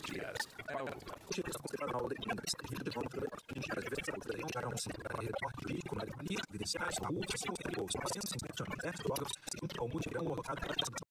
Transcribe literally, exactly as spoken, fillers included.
dias. O direito constitucional de Minas, vida de forma para a diversa legião já não se carreira jurídico na economia, evidenciar saúde, social e bolsa, paciência institucional, logo seguinte ao mutirão alocado para a